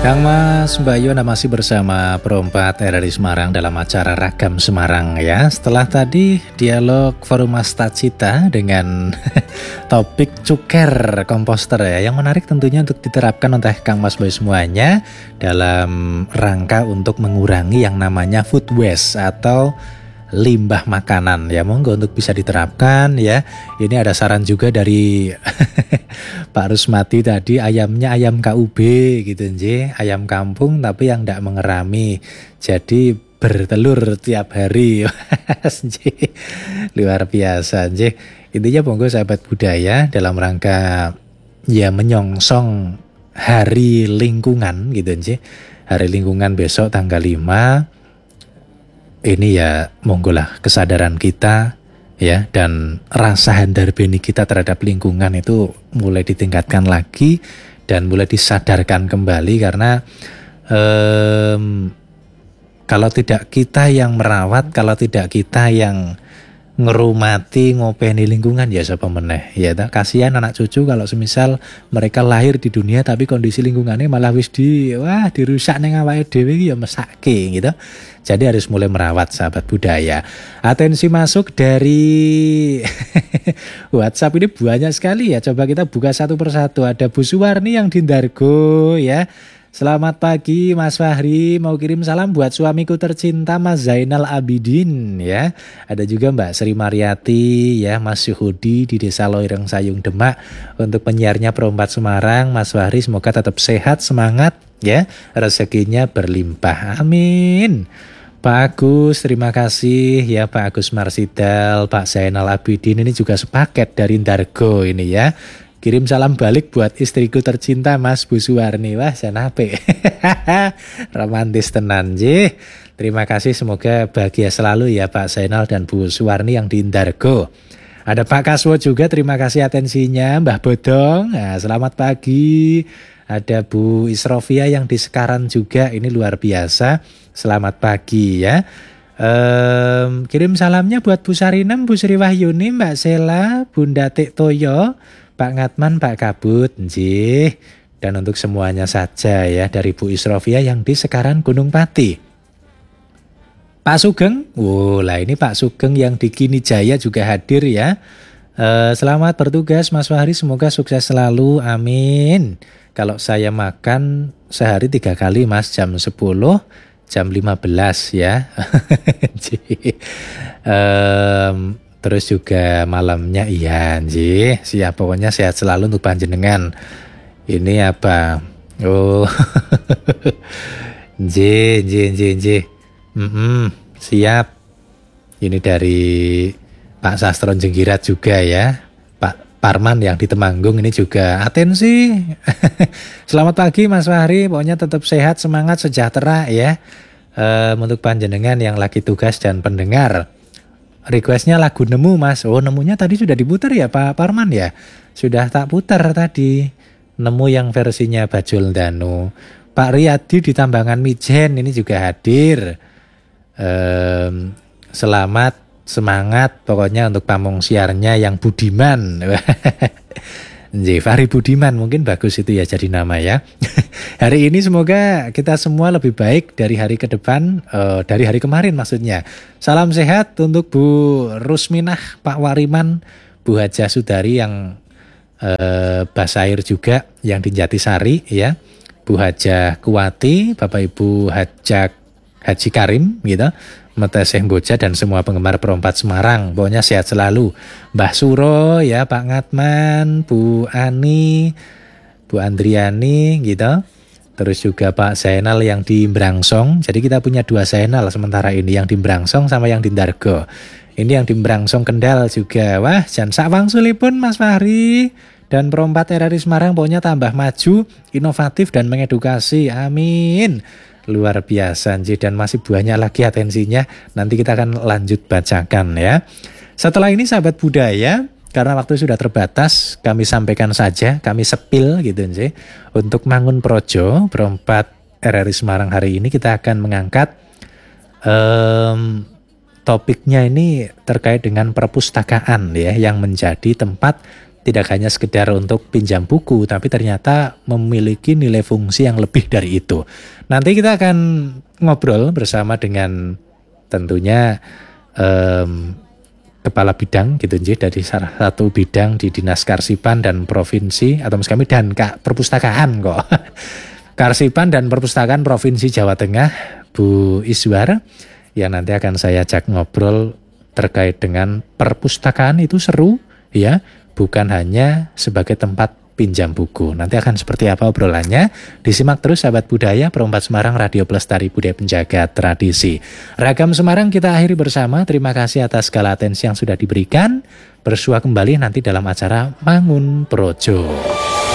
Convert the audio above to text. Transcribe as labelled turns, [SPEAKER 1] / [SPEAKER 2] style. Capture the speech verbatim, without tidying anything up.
[SPEAKER 1] Kang Mas, Mbak Yona masih bersama Perompat R R I Semarang dalam acara Ragam Semarang ya. Setelah tadi dialog Forum Astacita dengan topik cuker komposter ya, yang menarik tentunya untuk diterapkan oleh Kang Mas Boy semuanya dalam rangka untuk mengurangi yang namanya food waste atau limbah makanan ya. Monggo untuk bisa diterapkan ya. Ini ada saran juga dari Pak Rusmati tadi, ayamnya ayam K U B gitu nje, ayam kampung tapi yang tidak mengerami, jadi bertelur tiap hari. Luar biasa nje. Intinya monggo sahabat budaya dalam rangka ya menyongsong hari lingkungan gitu nje. Hari lingkungan besok tanggal lima. Ini ya monggolah kesadaran kita ya, dan rasa handarbeni kita terhadap lingkungan itu mulai ditingkatkan lagi dan mulai disadarkan kembali, karena um, kalau tidak kita yang merawat, kalau tidak kita yang ngerumati ngopeni lingkungan ya siapa meneh ya. Kasihan anak cucu kalau semisal mereka lahir di dunia tapi kondisi lingkungannya malah wis di wah dirusak neng awake dhewe ya mesake gitu. Jadi harus mulai merawat sahabat budaya. Atensi masuk dari WhatsApp ini banyak sekali ya. Coba kita buka satu persatu. Ada Bu Suwarni yang di Ndargo ya. Selamat pagi Mas Fahri, mau kirim salam buat suamiku tercinta Mas Zainal Abidin ya. Ada juga Mbak Sri Mariati ya, Mas Syuhudi di Desa Loireng Sayung Demak. Untuk penyiarnya Perompat Semarang, Mas Fahri semoga tetap sehat, semangat ya, rezekinya berlimpah. Amin. Pak Agus, terima kasih ya Pak Agus Marsidal, Pak Zainal Abidin ini juga sepaket dari Ndargo ini ya. Kirim salam balik buat istriku tercinta Mas Bu Suwarni. Wah, janape. Romantis tenan jih. Terima kasih, semoga bahagia selalu ya Pak Zainal dan Bu Suwarni yang di Ndargo. Ada Pak Kaswo juga, terima kasih atensinya. Mbah Bodong, nah, selamat pagi. Ada Bu Isrofia yang di Sekaran juga, ini luar biasa. Selamat pagi ya. Um, kirim salamnya buat Bu Sarinem, Bu Sri Wahyuni, Mbak Sela, Bunda Tik Toyo, Pak Ngatman, Pak Kabut, njih. Dan untuk semuanya saja ya, dari Bu Isrofia yang di Sekaran Gunung Pati. Pak Sugeng, wow lah ini Pak Sugeng yang di Kini Jaya juga hadir ya. Uh, selamat bertugas Mas Fahri, semoga sukses selalu, amin. Kalau saya makan sehari tiga kali Mas, jam sepuluh, jam lima belas ya. um, Terus juga malamnya iya nji. Siap, pokoknya sehat selalu untuk panjenengan. Ini apa? Oh. Nji, nji, nji, nji. Mm-mm, siap. Ini dari Pak Sastron Jenggirat juga ya. Pak Parman yang di Temanggung ini juga atensi. Selamat pagi Mas Fahri, pokoknya tetap sehat, semangat, sejahtera ya. Um, untuk panjenengan yang lagi tugas dan pendengar. Requestnya lagu Nemu Mas. Oh, Nemunya tadi sudah diputar ya Pak Parman ya. Sudah tak putar tadi. Nemu yang versinya Bajul Danu. Pak Riyadi di Tambangan Mijen ini juga hadir. Um, selamat, semangat pokoknya untuk pamong siarnya yang budiman. Nji, Fahri Budiman mungkin bagus itu ya jadi nama ya. Hari ini semoga kita semua lebih baik dari hari ke depan, uh, dari hari kemarin maksudnya. Salam sehat untuk Bu Rusminah, Pak Wariman, Bu Hajah Sudari yang uh, Basair juga yang di Jatisari ya. Bu Hajah Kuwati, Bapak Ibu Hajah Haji Karim gitu. Meteseh Boja dan semua penggemar Perompat Semarang. Pokoknya sehat selalu. Mbah Suro ya, Pak Ngatman, Bu Ani, Bu Andriani gitu. Terus juga Pak Zainal yang di Mbrangsong. Jadi kita punya dua Zainal sementara ini, yang di Mbrangsong sama yang di Ndargo. Ini yang di Mbrangsong Kendal juga. Wah, jan sak wangsulipun Mas Fahri dan Perompat R R I Semarang pokoknya tambah maju, inovatif dan mengedukasi. Amin. Luar biasa Nji, dan masih banyak lagi atensinya. Nanti kita akan lanjut bacakan ya. Setelah ini sahabat budaya, karena waktu sudah terbatas, kami sampaikan saja, kami sepil gitu Nji. Untuk Mangun Projo, Perompat R R I Semarang hari ini kita akan mengangkat um, topiknya ini terkait dengan perpustakaan ya, yang menjadi tempat tidak hanya sekedar untuk pinjam buku, tapi ternyata memiliki nilai fungsi yang lebih dari itu. Nanti kita akan ngobrol bersama dengan tentunya um, kepala bidang gitu nggih dari salah satu bidang di Dinas Karsipan dan Provinsi atau kami dan Kak Perpustakaan kok. Karsipan dan Perpustakaan Provinsi Jawa Tengah, Bu Iswar, yang nanti akan saya ajak ngobrol terkait dengan perpustakaan itu seru ya, bukan hanya sebagai tempat pinjam buku. Nanti akan seperti apa obrolannya? Disimak terus sahabat budaya, Perempat Semarang, Radio Pelestari Budaya Penjaga Tradisi. Ragam Semarang kita akhiri bersama. Terima kasih atas segala atensi yang sudah diberikan. Bersua kembali nanti dalam acara Mangun Projo.